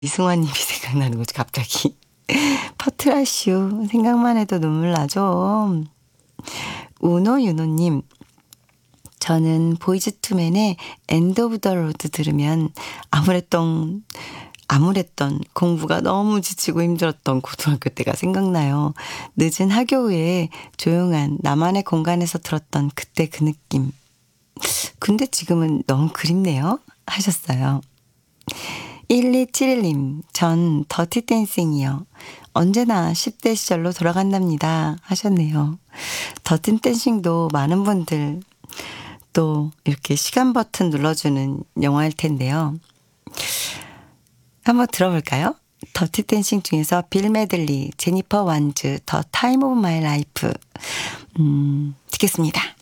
이승환님이 생각나는 거죠, 갑자기. 퍼트라슈 생각만 해도 눈물 나죠. 우노유노님, 저는 보이즈 투맨의 엔드 오브 더 로드 들으면 아무랬던 공부가 너무 지치고 힘들었던 고등학교 때가 생각나요. 늦은 학교 후에 조용한 나만의 공간에서 들었던 그때 그 느낌. 근데 지금은 너무 그립네요. 하셨어요. 1271님, 전 더티 댄싱이요. 언제나 10대 시절로 돌아간답니다. 하셨네요. 더티 댄싱도 많은 분들 또 이렇게 시간 버튼 눌러주는 영화일 텐데요. 한번 들어볼까요? 더티 댄싱 중에서 빌 메들리, 제니퍼 완즈, 더 타임 오브 마이 라이프 듣겠습니다.